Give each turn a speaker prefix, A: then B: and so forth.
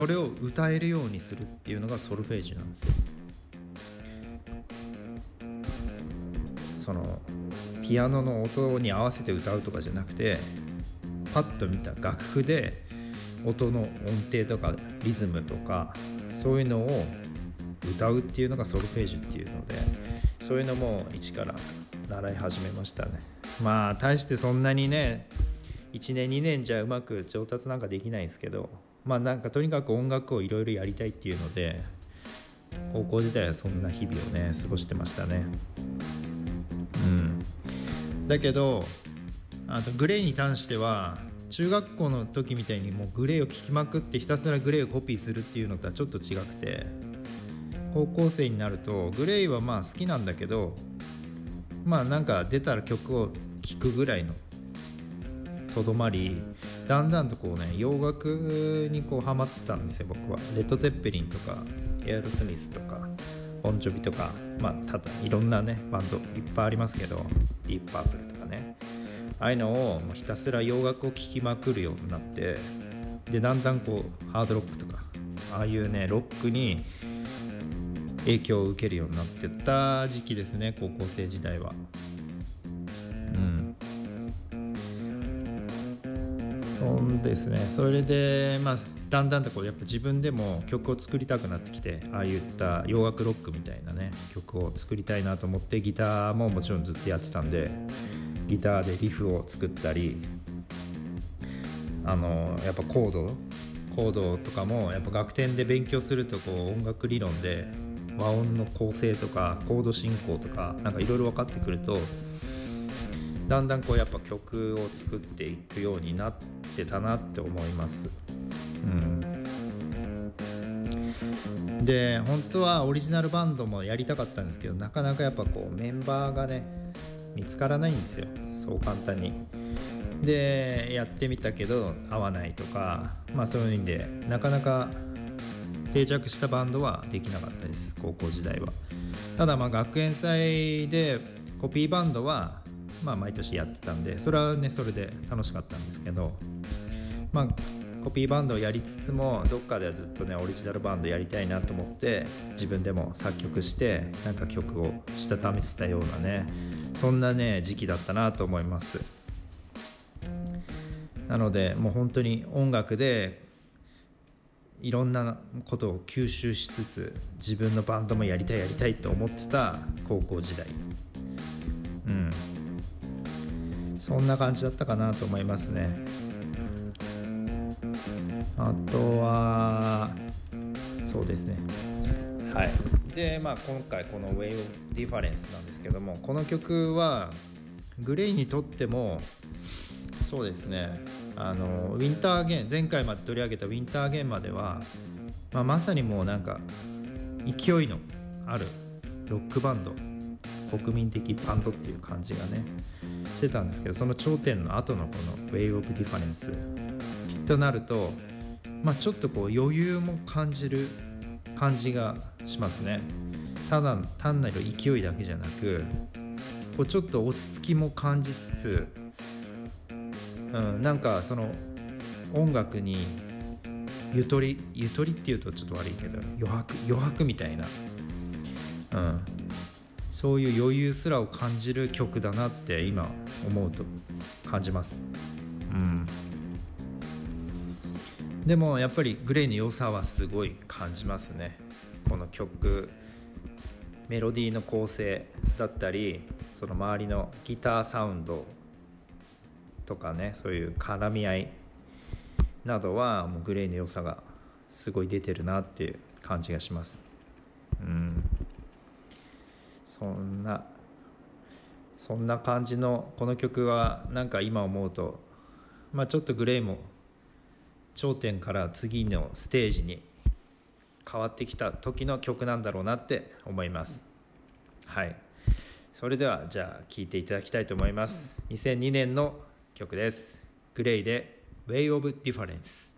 A: それを歌えるようにするっていうのがソルフェージュなんですよ。そのピアノの音に合わせて歌うとかじゃなくて、パッと見た楽譜で音の音程とかリズムとかそういうのを歌うっていうのがソルフェージュっていうので、そういうのも一から習い始めましたね。まあ大してそんなにね1年2年じゃうまく上達なんかできないんですけど、まあなんかとにかく音楽をいろいろやりたいっていうので、高校時代はそんな日々をね過ごしてましたね。だけどグレイに関しては中学校の時みたいにもうグレイを聴きまくってひたすらグレイをコピーするっていうのとはちょっと違くて、高校生になるとグレイはまあ好きなんだけど、まあなんか出たら曲を聴くぐらいのとどまり、だんだんとこうね洋楽にこうハマってたんですよ僕は。レッド・ゼッペリンとかエアロスミスとかボンジョビとか、まあただいろんなねバンドいっぱいありますけど、ディープ・パープルとかね、ああいうのをもうひたすら洋楽を聴きまくるようになって、でだんだんこうハードロックとかああいうねロックに影響を受けるようになってった時期ですね、高校生時代は。そうですね。それでまあだんだんとこうやっぱ自分でも曲を作りたくなってきて、ああいった洋楽ロックみたいなね曲を作りたいなと思って、ギターももちろんずっとやってたんで、ギターでリフを作ったり、やっぱコードとかもやっぱ楽典で勉強するとこう音楽理論で和音の構成とかコード進行とかなんかいろいろ分かってくると、だんだんこうやっぱ曲を作っていくようになってたなって思います。で本当はオリジナルバンドもやりたかったんですけど、なかなかやっぱこうメンバーがね見つからないんですよ、そう簡単に。でやってみたけど合わないとか、まあそういう意味でなかなか定着したバンドはできなかったです、高校時代は。ただまあ学園祭でコピーバンドはまあ毎年やってたんで、それはねそれで楽しかったんですけど、まあコピーバンドをやりつつもどっかではずっとねオリジナルバンドやりたいなと思って自分でも作曲してなんか曲をしたためてたようなね、そんなね時期だったなと思います。なのでもう本当に音楽でいろんなことを吸収しつつ自分のバンドもやりたいと思ってた高校時代、そんな感じだったかなと思いますね。あとはそうですね、はい。でまあ今回この Way of Difference なんですけども、この曲はグレイにとってもそうですね、ウィンターゲン、前回まで取り上げたウィンターゲンまでは、まさにもうなんか勢いのあるロックバンド、国民的バンドっていう感じがねしてたんですけど、その頂点の後のこの Way of Difference となると、ちょっとこう余裕も感じる感じがしますね。単なる勢いだけじゃなく、こうちょっと落ち着きも感じつつ、なんかその音楽にゆとりっていうとちょっと悪いけど余白みたいな、そういう余裕すらを感じる曲だなって今思うと感じます。でもやっぱりグレイの良さはすごい感じますね。この曲メロディーの構成だったり、その周りのギターサウンドとかね、そういう絡み合いなどはもうグレイの良さがすごい出てるなっていう感じがします。そんな感じのこの曲はなんか今思うと、ちょっとグレイも頂点から次のステージに変わってきた時の曲なんだろうなって思います。はい。それではじゃあ聴いていただきたいと思います。2002年の曲です。グレイで Way of Difference。